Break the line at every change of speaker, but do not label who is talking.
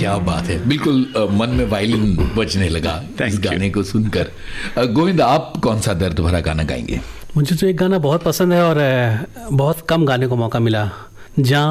क्या बात है, बिल्कुल मन में वायलिन बजने लगा इस गाने को सुनकर। गोविंद, आप कौन सा दर्द भरा गाना गाएंगे?
मुझे तो एक गाना बहुत पसंद है और बहुत कम गाने को मौका मिला, जाम